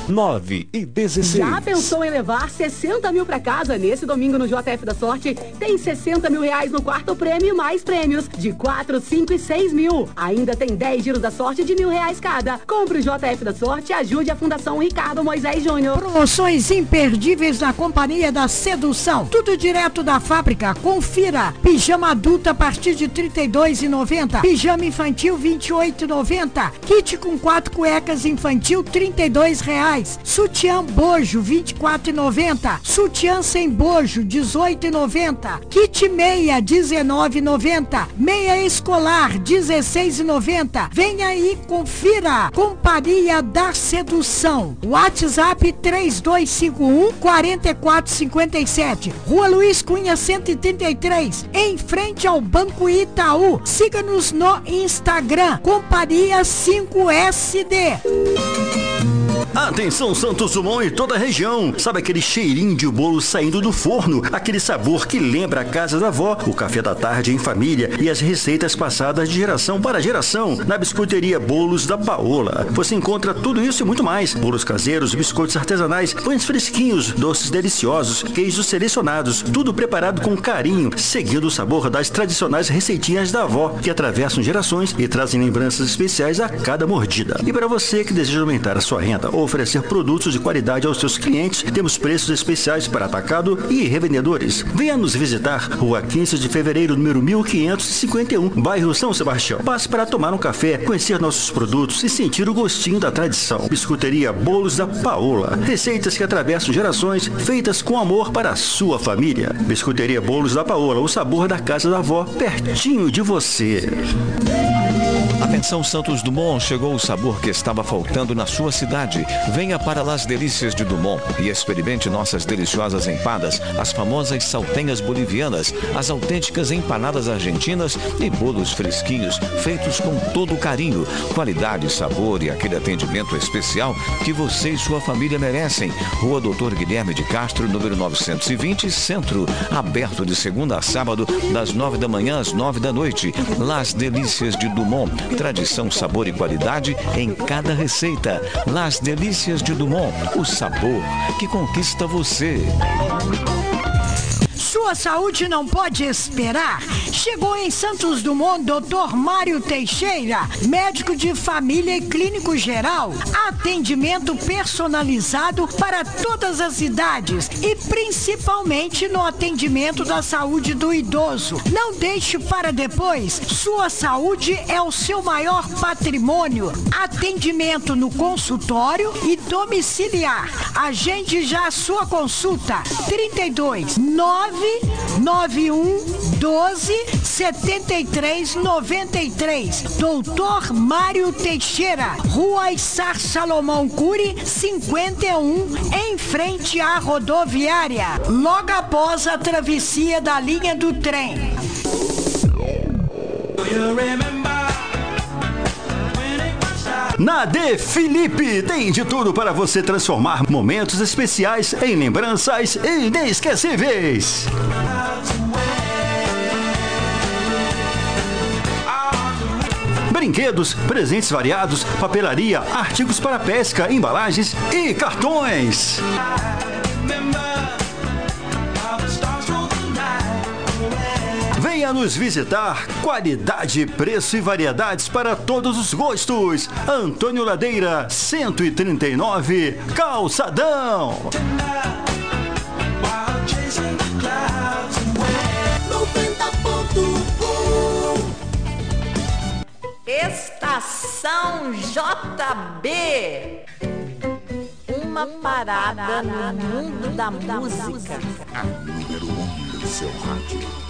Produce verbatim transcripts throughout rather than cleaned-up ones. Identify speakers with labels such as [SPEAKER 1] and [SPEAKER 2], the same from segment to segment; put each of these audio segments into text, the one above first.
[SPEAKER 1] nove e dezesseis.
[SPEAKER 2] Já pensou em levar sessenta mil pra casa? Nesse domingo no J F da Sorte tem sessenta mil reais no quarto prêmio e mais prêmios de quatro, cinco e seis mil. Ainda tem dez giros da sorte de mil reais cada. Compre o J F da Sorte e ajude a Fundação Ricardo Moisés Júnior.
[SPEAKER 3] Promoções imperdíveis na Companhia da Sedução. Tudo direto da fábrica. Confira. Pijama adulto a partir de trinta e dois reais e noventa centavos. Pijama infantil vinte e oito reais e noventa centavos. Kit com quatro cuecas infantil trinta e dois reais. Sutiã bojo vinte e quatro reais e noventa centavos. Sutiã sem bojo dezoito reais e noventa centavos. Kit meia dezenove reais e noventa centavos. Meia escolar dezesseis reais e noventa centavos. Venha aí, confira. Companhia da Sedução. WhatsApp três dois cinco um, quatro quatro cinco sete. Rua Luiz Cunha cento e trinta e três, em frente ao Banco Itaú. Siga-nos no Instagram, Companhia cinco S D.
[SPEAKER 4] Atenção, Santos Dumont e toda a região. Sabe aquele cheirinho de bolo saindo do forno? Aquele sabor que lembra a casa da avó, o café da tarde em família e as receitas passadas de geração para geração. Na biscoiteria Bolos da Paola você encontra tudo isso e muito mais. Bolos caseiros, biscoitos artesanais, pães fresquinhos, doces deliciosos, queijos selecionados, tudo preparado com carinho, seguindo o sabor das tradicionais receitinhas da avó, que atravessam gerações e trazem lembranças especiais a cada mordida. E para você que deseja aumentar a sua renda ou oferecer produtos de qualidade aos seus clientes, temos preços especiais para atacado e revendedores. Venha nos visitar, Rua quinze de fevereiro, número mil quinhentos e cinquenta e um, bairro São Sebastião. Passe para tomar um café, conhecer nossos produtos e sentir o gostinho da tradição. Biscoiteria Bolos da Paola. Receitas que atravessam gerações, feitas com amor para a sua família. Biscoiteria Bolos da Paola, o sabor da casa da avó, pertinho de você.
[SPEAKER 1] Atenção, Santos Dumont, chegou o sabor que estava faltando na sua cidade. Venha para Las Delícias de Dumont e experimente nossas deliciosas empadas, as famosas saltenhas bolivianas, as autênticas empanadas argentinas e bolos fresquinhos, feitos com todo carinho, qualidade, sabor e aquele atendimento especial que você e sua família merecem. Rua Doutor Guilherme de Castro, número novecentos e vinte, Centro, aberto de segunda a sábado, das nove da manhã às nove da noite. Las Delícias de Dumont, tradição, sabor e qualidade em cada receita. Las Delícias de Dumont, o sabor que conquista você.
[SPEAKER 3] Sua saúde não pode esperar. Chegou em Santos Dumont doutor Mário Teixeira, médico de família e clínico geral. Atendimento personalizado para todas as idades e principalmente no atendimento da saúde do idoso. Não deixe para depois. Sua saúde é o seu maior patrimônio. Atendimento no consultório e domiciliar. Agende já a sua consulta. trinta e dois, nove nove um, doze, setenta e três, noventa e três. doutor Mário Teixeira, Rua Issar Salomão Cury, cinquenta e um, em frente à rodoviária, logo após a travessia da linha do trem.
[SPEAKER 4] Na De Felipe tem de tudo para você transformar momentos especiais em lembranças inesquecíveis. Brinquedos, presentes variados, papelaria, artigos para pesca, embalagens e cartões. Venha nos visitar. Qualidade, preço e variedades para todos os gostos. Antônio Ladeira, cento e trinta e nove, Calçadão.
[SPEAKER 5] noventa ponto um
[SPEAKER 6] Estação J B. Uma parada no mundo da música.
[SPEAKER 7] A número um do seu rádio.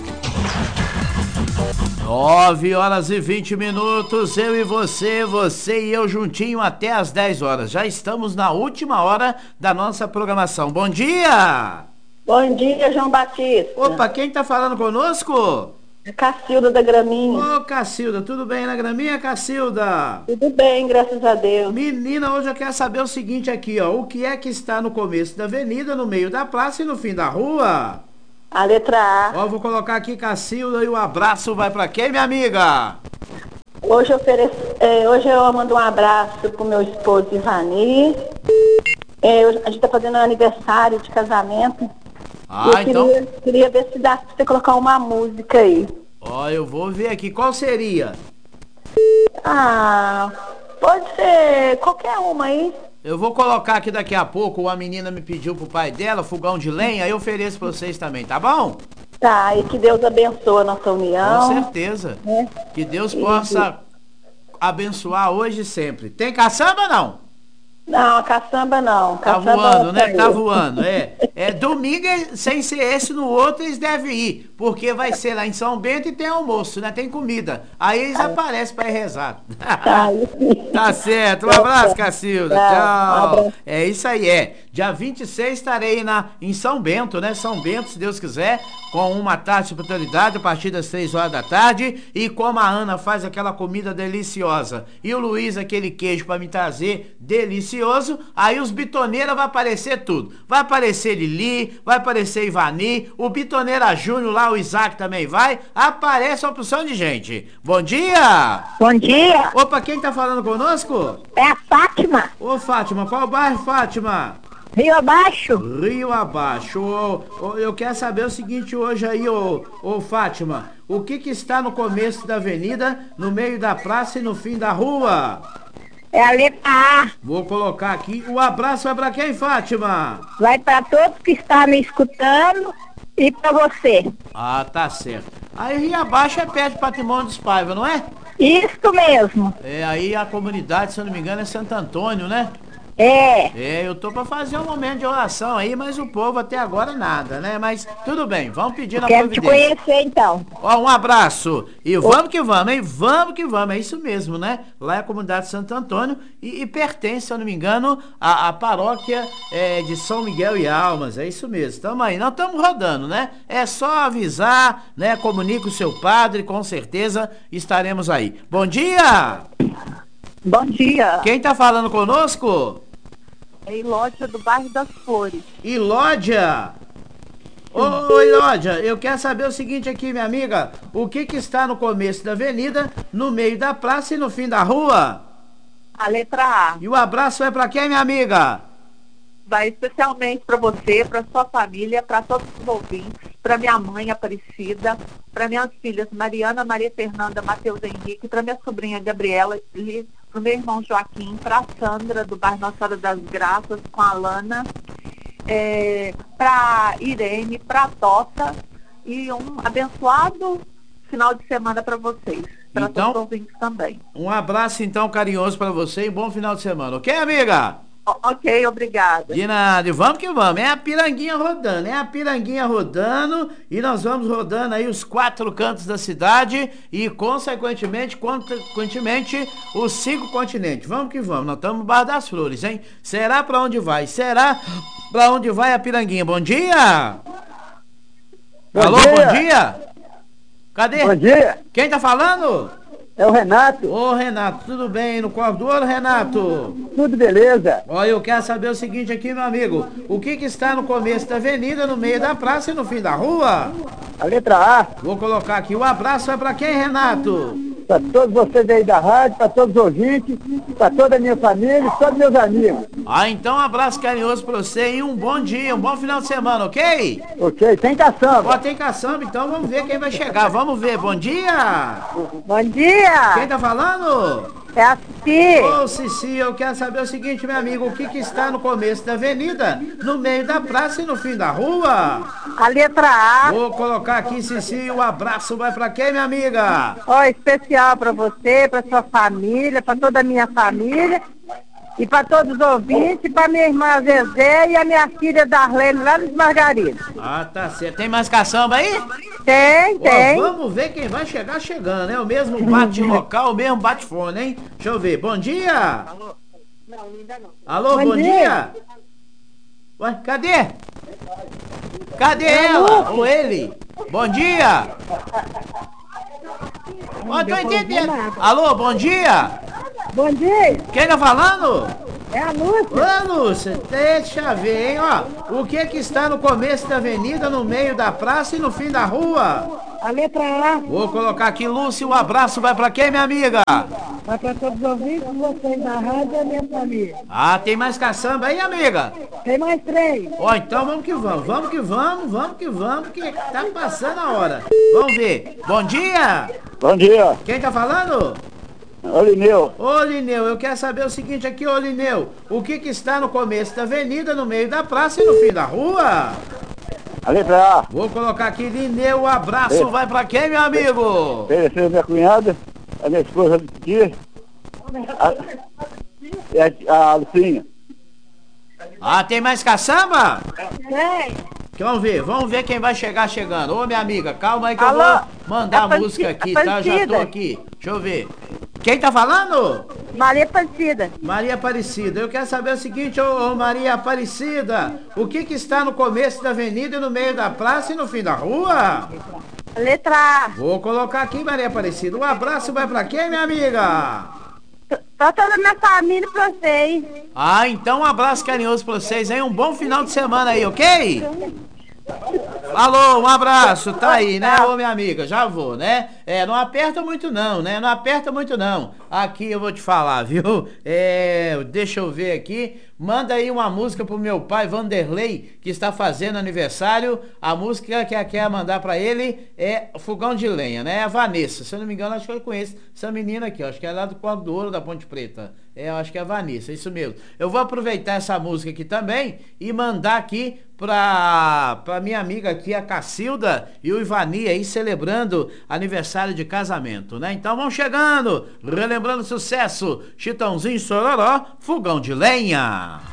[SPEAKER 8] nove horas e vinte minutos, eu e você, você e eu juntinho até as dez horas. Já estamos na última hora da nossa programação. Bom dia!
[SPEAKER 9] Bom dia, João Batista.
[SPEAKER 8] Opa, quem tá falando conosco?
[SPEAKER 9] Cacilda da Graminha.
[SPEAKER 8] Ô, Cacilda, tudo bem na Graminha, Cacilda?
[SPEAKER 9] Tudo bem, graças a Deus.
[SPEAKER 8] Menina, hoje eu quero saber o seguinte aqui, ó. O que é que está no começo da avenida, no meio da praça e no fim da rua?
[SPEAKER 9] A letra A.
[SPEAKER 8] Ó, vou colocar aqui Cacilda e o abraço vai pra quem, minha amiga?
[SPEAKER 9] Hoje eu, ofereço, é, hoje eu mando um abraço pro meu esposo Ivani, É, eu- a gente tá fazendo aniversário de casamento.
[SPEAKER 8] Ah,
[SPEAKER 9] eu
[SPEAKER 8] então...
[SPEAKER 9] queria, queria ver se dá pra você colocar uma música aí.
[SPEAKER 8] Ó, eu vou ver aqui. Qual seria?
[SPEAKER 9] Ah, pode ser qualquer uma aí.
[SPEAKER 8] Eu vou colocar aqui daqui a pouco. Uma menina me pediu pro pai dela, fogão de lenha. Aí eu ofereço pra vocês também, tá bom?
[SPEAKER 9] Tá, e que Deus abençoe a nossa união.
[SPEAKER 8] Com certeza.
[SPEAKER 9] né?
[SPEAKER 8] Que Deus possa abençoar hoje e sempre. Tem caçamba ou não?
[SPEAKER 9] Não, a caçamba não.
[SPEAKER 8] Tá
[SPEAKER 9] Caçamba
[SPEAKER 8] voando,
[SPEAKER 9] não
[SPEAKER 8] né?
[SPEAKER 9] saiu.
[SPEAKER 8] Tá voando, é. É domingo, é- sem ser esse, no outro eles devem ir. Porque vai ser lá em São Bento e tem almoço, né? Tem comida. Aí eles aparecem pra ir rezar.
[SPEAKER 9] Tá, isso.
[SPEAKER 8] Tá certo. Um abraço, Cacilda.
[SPEAKER 9] Tá, um
[SPEAKER 8] Tchau.
[SPEAKER 9] abraço.
[SPEAKER 8] É isso aí, é. Dia vinte e seis estarei na, em São Bento, né? São Bento, se Deus quiser, com uma tarde de oportunidade a partir das três horas da tarde. E como a Ana faz aquela comida deliciosa e o Luiz aquele queijo pra me trazer delicioso, aí os bitoneiros vai aparecer tudo. Vai aparecer Lili, vai aparecer Ivani, o Bitoneira Júnior lá, o Isaac também vai. Aparece uma opção de gente. Bom dia!
[SPEAKER 10] Bom dia,
[SPEAKER 8] Opa, quem tá falando conosco?
[SPEAKER 10] é a Fátima,
[SPEAKER 8] Ô Fátima, qual bairro, Fátima?
[SPEAKER 10] Rio Abaixo.
[SPEAKER 8] Rio Abaixo. Ô, ô, eu quero saber o seguinte hoje aí, ô, ô Fátima. O que que está no começo da avenida, no meio da praça e no fim da rua?
[SPEAKER 10] É a letra A.
[SPEAKER 8] Vou colocar aqui. O abraço vai pra quem, Fátima?
[SPEAKER 10] Vai para todos que estão me escutando e para você.
[SPEAKER 8] Ah, tá certo. Aí Rio Abaixo é perto do Patrimônio dos Paiva, não é?
[SPEAKER 10] Isso mesmo.
[SPEAKER 8] É, aí a comunidade, se eu não me engano, é Santo Antônio, né?
[SPEAKER 10] É.
[SPEAKER 8] É, eu tô pra fazer um momento de oração aí, mas o povo até agora nada, né? Mas tudo bem, vamos pedir na
[SPEAKER 10] Quero te
[SPEAKER 8] providência.
[SPEAKER 10] conhecer então.
[SPEAKER 8] Ó, um abraço. E vamos que vamos, hein? Vamos que vamos. É isso mesmo, né? Lá é a comunidade de Santo Antônio e, e pertence, se eu não me engano, à, à paróquia é, de São Miguel e Almas. É isso mesmo. Tamo aí. Nós estamos rodando, né? É só avisar, né? Comunica o seu padre, com certeza estaremos aí. Bom dia!
[SPEAKER 10] Bom dia.
[SPEAKER 8] Quem tá falando conosco?
[SPEAKER 10] É Ilódia do bairro das Flores.
[SPEAKER 8] Ilódia! Ô, ô Ilódia, eu quero saber o seguinte aqui, minha amiga. O que que está no começo da avenida, no meio da praça e no fim da rua?
[SPEAKER 10] A letra A.
[SPEAKER 8] E o abraço é pra quem, minha amiga?
[SPEAKER 10] Vai especialmente para você, para sua família, para todos os ouvintes, para minha mãe Aparecida, para minhas filhas Mariana, Maria Fernanda, Matheus Henrique, para minha sobrinha Gabriela, para o meu irmão Joaquim, para a Sandra, do bairro Nossa Senhora das Graças, com a Lana, é, para Irene, para Tota, e um abençoado final de semana para vocês, para
[SPEAKER 8] Então,
[SPEAKER 10] todos os ouvintes também.
[SPEAKER 8] Um abraço então carinhoso pra você e bom final de semana, ok, amiga?
[SPEAKER 10] O- ok, obrigada.
[SPEAKER 8] De nada, e vamos que vamos, é a piranguinha rodando, é a piranguinha rodando e nós vamos rodando aí os quatro cantos da cidade e consequentemente, consequentemente os cinco continentes. Vamos que vamos, nós estamos no Bar das Flores, hein? Será pra onde vai? Será pra onde vai a piranguinha? Bom dia!
[SPEAKER 11] Bom
[SPEAKER 8] Alô,
[SPEAKER 11] dia.
[SPEAKER 8] bom dia! Cadê?
[SPEAKER 11] Bom dia,
[SPEAKER 8] Quem tá falando?
[SPEAKER 11] é o Renato.
[SPEAKER 8] Ô Renato, tudo bem no Corpo do Ouro, Renato?
[SPEAKER 11] Tudo beleza?
[SPEAKER 8] Olha, eu quero saber o seguinte aqui, meu amigo. O que que está no começo da avenida, no meio da praça e no fim da rua?
[SPEAKER 11] A letra A,
[SPEAKER 8] Vou colocar aqui. O abraço é pra quem, Renato?
[SPEAKER 11] para todos vocês aí da rádio, para todos os ouvintes, para toda a minha família e todos meus amigos.
[SPEAKER 8] Ah, então um abraço carinhoso pra você e um bom dia, um bom final de semana, ok?
[SPEAKER 11] Ok, tem caçamba.
[SPEAKER 8] Ó, tem caçamba, então vamos ver quem vai chegar. Vamos ver. Bom dia!
[SPEAKER 10] Bom dia!
[SPEAKER 8] Quem tá falando?
[SPEAKER 10] É a Cici.
[SPEAKER 8] Ô, Cici, eu quero saber o seguinte, meu amigo. O que que está no começo da avenida, no meio da praça e no fim da rua?
[SPEAKER 10] A letra A.
[SPEAKER 8] Vou colocar aqui, Cici, o abraço vai pra quem, minha amiga?
[SPEAKER 10] Ó, especial para você, para sua família, para toda a minha família e para todos os ouvintes, para minha irmã Zezé e a minha filha Darlene lá dos Margaridas.
[SPEAKER 8] Ah, tá certo. Tem mais caçamba aí?
[SPEAKER 10] Tem,
[SPEAKER 8] Ó,
[SPEAKER 10] tem.
[SPEAKER 8] vamos ver quem vai chegar chegando, né? O mesmo bate local, o mesmo bate fone, hein? Deixa eu ver. Bom dia!
[SPEAKER 10] Não, ainda não.
[SPEAKER 8] Alô, bom,
[SPEAKER 10] Bom
[SPEAKER 8] dia.
[SPEAKER 10] dia.
[SPEAKER 8] Ué, cadê? Cadê
[SPEAKER 10] É
[SPEAKER 8] ela? Ou ele? Bom dia! Ó, tô
[SPEAKER 10] deu pra
[SPEAKER 8] entendendo.
[SPEAKER 10] ouvir nada.
[SPEAKER 8] Alô, bom dia!
[SPEAKER 10] Bom dia,
[SPEAKER 8] Quem tá falando?
[SPEAKER 10] é a Lúcia.
[SPEAKER 8] Ô, Lúcia, deixa eu ver, hein, ó. O que que está no começo da avenida, no meio da praça e no fim da rua?
[SPEAKER 9] A letra A.
[SPEAKER 8] Vou colocar aqui, Lúcia, o abraço vai pra quem, minha amiga?
[SPEAKER 9] Vai para todos os ouvintes, vocês da rádio e a minha família.
[SPEAKER 8] Ah, tem mais caçamba aí, amiga?
[SPEAKER 9] Tem mais três.
[SPEAKER 8] Ó, então vamos que vamos, vamos que vamos, vamos que vamos, que tá passando a hora. Vamos ver. Bom dia!
[SPEAKER 11] Bom dia.
[SPEAKER 8] Quem tá falando?
[SPEAKER 11] Ô, Lineu.
[SPEAKER 8] Ô, Lineu, eu quero saber o seguinte aqui, ô, Lineu. O que que está no começo da avenida, no meio da praça e no fim da rua?
[SPEAKER 11] A letra A.
[SPEAKER 8] Vou colocar aqui, Lineu, o abraço vai pra quem, meu amigo?
[SPEAKER 11] Oferecer a minha cunhada, a minha esposa aqui, a, e a, a Lucinha.
[SPEAKER 8] Ah, tem mais caçamba?
[SPEAKER 9] Tem.
[SPEAKER 8] Vamos ver, vamos ver quem vai chegar chegando. Ô, minha amiga, calma aí que
[SPEAKER 10] Alô?
[SPEAKER 8] eu vou mandar a
[SPEAKER 10] É
[SPEAKER 8] música aqui,
[SPEAKER 10] Aparecida.
[SPEAKER 8] tá? Já tô aqui. Deixa eu ver. Quem tá falando?
[SPEAKER 10] Maria Aparecida.
[SPEAKER 8] Maria Aparecida. Eu quero saber o seguinte, ô, ô Maria Aparecida. O que que está no começo da avenida, no meio da praça e no fim da rua?
[SPEAKER 10] Letra A.
[SPEAKER 8] Vou colocar aqui, Maria Aparecida. Um abraço vai pra quem, minha amiga?
[SPEAKER 10] Pra toda a minha família e pra vocês.
[SPEAKER 8] Ah, então um abraço carinhoso pra vocês aí. Um bom final de semana aí, ok? Alô, um abraço, tá aí, né, ô minha amiga, já vou, né? É, não aperta muito não, né? Não aperta muito não. Aqui eu vou te falar, viu? É, deixa eu ver aqui. Manda aí uma música pro meu pai, Vanderlei, que está fazendo aniversário. A música que ela quer mandar pra ele é Fogão de Lenha, né? A Vanessa, se eu não me engano, acho que eu conheço essa menina aqui, ó. Acho que é lá do Código do Ouro, da Ponte Preta. É, eu acho que é a Vanessa, isso mesmo. Eu vou aproveitar essa música aqui também e mandar aqui pra, pra minha amiga aqui, a Cacilda e o Ivani aí celebrando aniversário de casamento, né? Então vamos chegando, relembrando o sucesso, Chitãozinho Sororó, Fogão de Lenha.